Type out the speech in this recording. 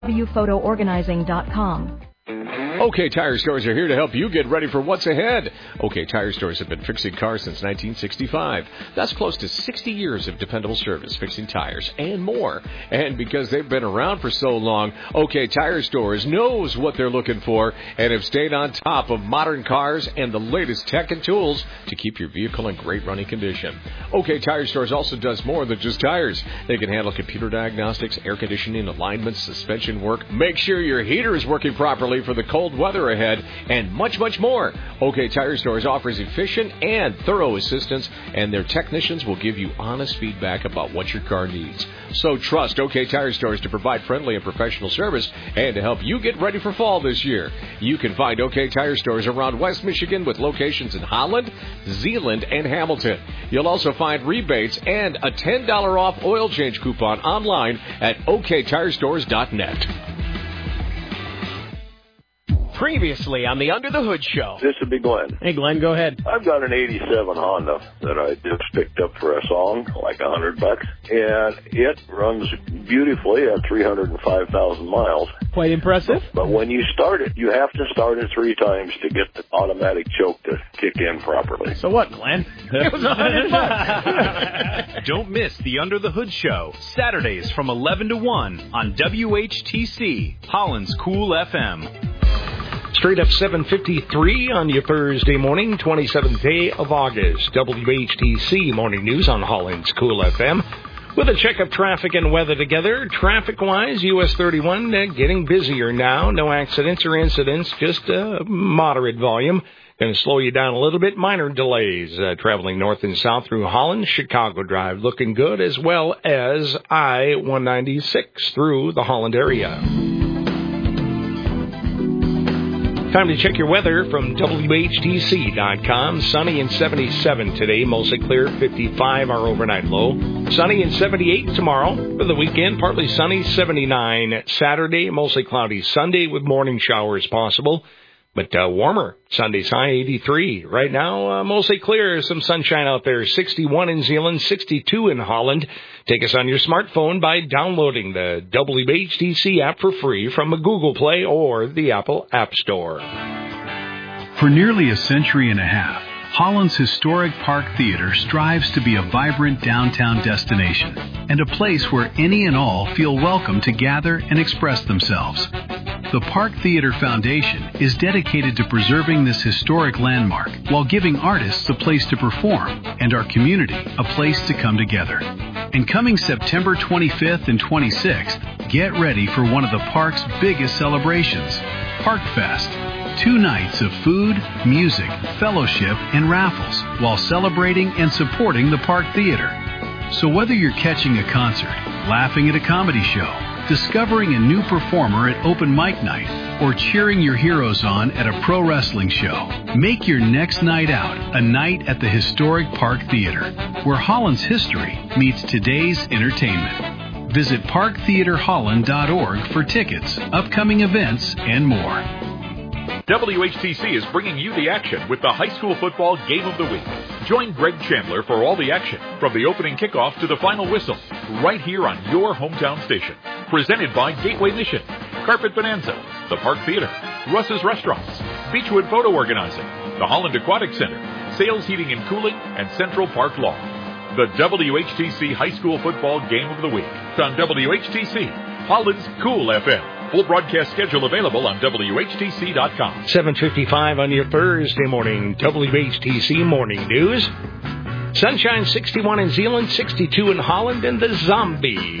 wphotoorganizing.com. OK Tire Stores are here to help you get ready for what's ahead. OK Tire Stores have been fixing cars since 1965. That's close to 60 years of dependable service, fixing tires and more. And because they've been around for so long, OK Tire Stores knows what they're looking for and have stayed on top of modern cars and the latest tech and tools to keep your vehicle in great running condition. OK Tire Stores also does more than just tires. They can handle computer diagnostics, air conditioning, alignments, suspension work, make sure your heater is working properly for the cold weather ahead, and much, much more. OK Tire Stores offers efficient and thorough assistance, and their technicians will give you honest feedback about what your car needs. So trust OK Tire Stores to provide friendly and professional service and to help you get ready for fall this year. You can find OK Tire Stores around West Michigan with locations in Holland, Zeeland, and Hamilton. You'll also find rebates and a $10 off oil change coupon online at oktirestores.net. Previously on the Under the Hood Show. This would be Glenn. Hey, Glenn, go ahead. I've got an 87 Honda that I just picked up for a song, like $100, and it runs beautifully at 305,000 miles. Quite impressive. But when you start it, you have to start it 3 times to get the automatic choke to kick in properly. So what, Glenn? It was $100. Don't miss the Under the Hood Show, Saturdays from 11 to 1 on WHTC, Holland's Cool FM. Straight up 7:53 on your Thursday morning, 27th day of August. WHTC Morning News on Holland's Cool FM. With a check of traffic and weather together, traffic-wise, US 31 getting busier now. No accidents or incidents, just a moderate volume. Going to slow you down a little bit. Minor delays traveling north and south through Holland. Chicago Drive looking good, as well as I-196 through the Holland area. Time to check your weather from WHTC.com. Sunny and 77 today, mostly clear, 55 our overnight low. Sunny and 78 tomorrow. For the weekend, partly sunny, 79 Saturday, mostly cloudy Sunday with morning showers possible. But warmer. Sunday's high, 83. Right now, mostly clear. Some sunshine out there. 61 in Zeeland, 62 in Holland. Take us on your smartphone by downloading the WHTC app for free from a Google Play or the Apple App Store. For nearly a century and a half, Holland's Historic Park Theater strives to be a vibrant downtown destination and a place where any and all feel welcome to gather and express themselves. The Park Theater Foundation is dedicated to preserving this historic landmark while giving artists a place to perform and our community a place to come together. And coming September 25th and 26th, get ready for one of the park's biggest celebrations, Park Fest. 2 nights of food, music, fellowship, and raffles while celebrating and supporting the Park Theater. So whether you're catching a concert, laughing at a comedy show, discovering a new performer at open mic night, or cheering your heroes on at a pro wrestling show, make your next night out a night at the Historic Park Theater, where Holland's history meets today's entertainment. Visit parktheaterholland.org for tickets, upcoming events, and more. WHTC is bringing you the action with the high school football game of the week. Join Greg Chandler for all the action, from the opening kickoff to the final whistle, right here on your hometown station. Presented by Gateway Mission, Carpet Bonanza, the Park Theater, Russ's Restaurants, Beechwood Photo Organizing, the Holland Aquatic Center, Sales Heating and Cooling, and Central Park Law. The WHTC High School Football Game of the Week on WHTC, Holland's Cool FM. Full broadcast schedule available on WHTC.com. 7:55 on your Thursday morning, WHTC Morning News. Sunshine 61 in Zeeland, 62 in Holland, and the Zombie